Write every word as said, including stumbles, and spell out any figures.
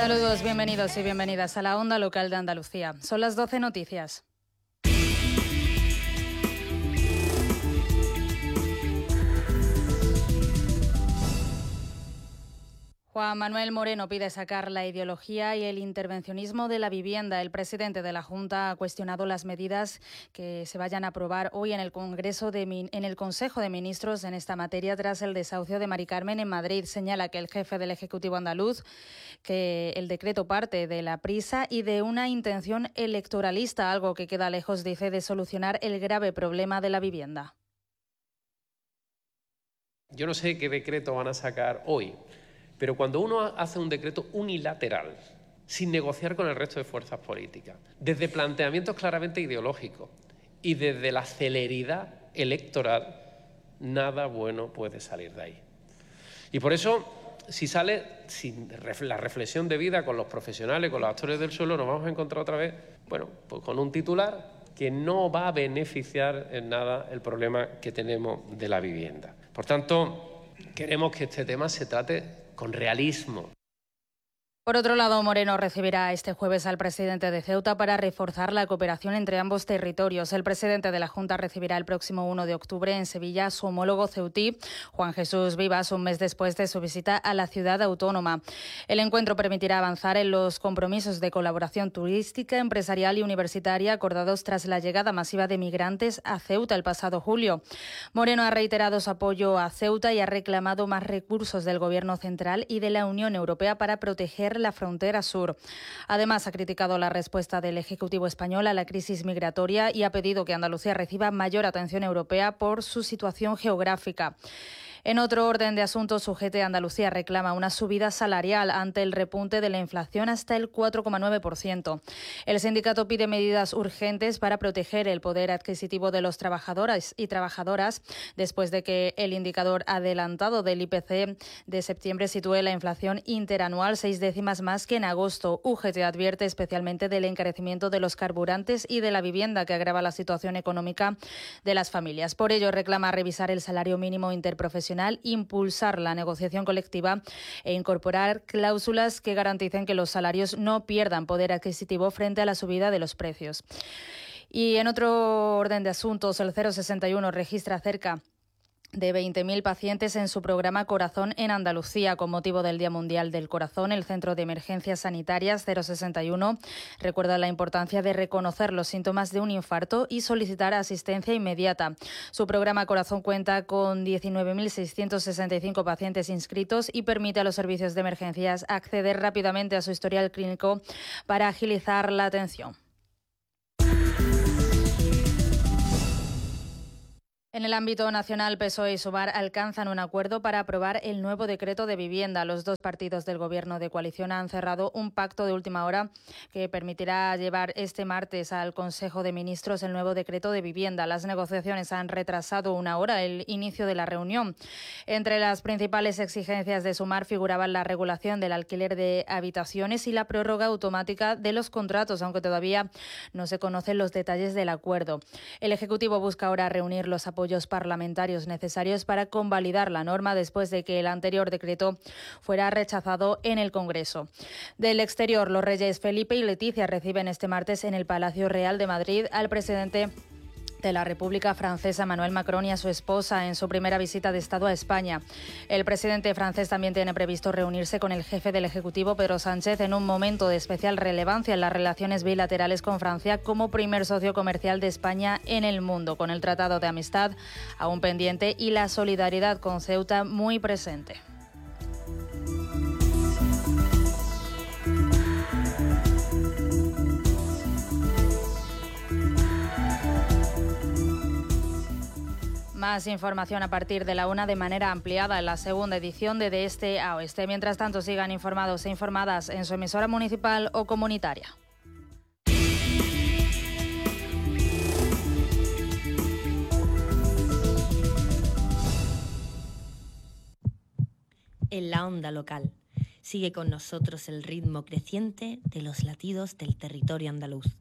Saludos, bienvenidos y bienvenidas a la Onda Local de Andalucía. Son las doce noticias. Juan Manuel Moreno pide sacar la ideología y el intervencionismo de la vivienda. El presidente de la Junta ha cuestionado las medidas que se vayan a aprobar hoy en el Congreso de, en el Consejo de Ministros en esta materia tras el desahucio de Mari Carmen en Madrid. Señala que el jefe del Ejecutivo andaluz que el decreto parte de la prisa y de una intención electoralista, algo que queda lejos, dice, de solucionar el grave problema de la vivienda. Yo no sé qué decreto van a sacar hoy, pero cuando uno hace un decreto unilateral, sin negociar con el resto de fuerzas políticas, desde planteamientos claramente ideológicos y desde la celeridad electoral, nada bueno puede salir de ahí. Y por eso, si sale sin la reflexión debida con los profesionales, con los actores del suelo, nos vamos a encontrar otra vez, bueno, pues con un titular que no va a beneficiar en nada el problema que tenemos de la vivienda. Por tanto, queremos que este tema se trate con realismo. Por otro lado, Moreno recibirá este jueves al presidente de Ceuta para reforzar la cooperación entre ambos territorios. El presidente de la Junta recibirá el próximo uno de octubre en Sevilla a su homólogo ceutí, Juan Jesús Vivas, un mes después de su visita a la ciudad autónoma. El encuentro permitirá avanzar en los compromisos de colaboración turística, empresarial y universitaria acordados tras la llegada masiva de migrantes a Ceuta el pasado julio. Moreno ha reiterado su apoyo a Ceuta y ha reclamado más recursos del Gobierno central y de la Unión Europea para proteger la frontera sur. Además, ha criticado la respuesta del Ejecutivo español a la crisis migratoria y ha pedido que Andalucía reciba mayor atención europea por su situación geográfica. En otro orden de asuntos, U G T Andalucía reclama una subida salarial ante el repunte de la inflación hasta el cuatro coma nueve por ciento. El sindicato pide medidas urgentes para proteger el poder adquisitivo de los trabajadores y trabajadoras después de que el indicador adelantado del I P C de septiembre sitúe la inflación interanual seis décimas más que en agosto. U G T advierte especialmente del encarecimiento de los carburantes y de la vivienda que agrava la situación económica de las familias. Por ello, reclama revisar el salario mínimo interprofesional, impulsar la negociación colectiva e incorporar cláusulas que garanticen que los salarios no pierdan poder adquisitivo frente a la subida de los precios. Y en otro orden de asuntos, el cero sesenta y uno registra cerca de veinte mil pacientes en su programa Corazón en Andalucía. Con motivo del Día Mundial del Corazón, el Centro de Emergencias Sanitarias cero sesenta y uno recuerda la importancia de reconocer los síntomas de un infarto y solicitar asistencia inmediata. Su programa Corazón cuenta con diecinueve mil seiscientos sesenta y cinco pacientes inscritos y permite a los servicios de emergencias acceder rápidamente a su historial clínico para agilizar la atención. En el ámbito nacional, P S O E y Sumar alcanzan un acuerdo para aprobar el nuevo decreto de vivienda. Los dos partidos del Gobierno de coalición han cerrado un pacto de última hora que permitirá llevar este martes al Consejo de Ministros el nuevo decreto de vivienda. Las negociaciones han retrasado una hora el inicio de la reunión. Entre las principales exigencias de Sumar figuraban la regulación del alquiler de habitaciones y la prórroga automática de los contratos, aunque todavía no se conocen los detalles del acuerdo. El Ejecutivo busca ahora reunir los apoyos parlamentarios necesarios para convalidar la norma después de que el anterior decreto fuera rechazado en el Congreso. Del exterior, los reyes Felipe y Leticia reciben este martes en el Palacio Real de Madrid al presidente de la República Francesa, Emmanuel Macron, y a su esposa en su primera visita de Estado a España. El presidente francés también tiene previsto reunirse con el jefe del Ejecutivo, Pedro Sánchez, en un momento de especial relevancia en las relaciones bilaterales con Francia como primer socio comercial de España en el mundo, con el Tratado de Amistad aún pendiente y la solidaridad con Ceuta muy presente. Más información a partir de la una de manera ampliada en la segunda edición de De Este a Oeste. Mientras tanto, sigan informados e informadas en su emisora municipal o comunitaria. En la onda local. Sigue con nosotros el ritmo creciente de los latidos del territorio andaluz.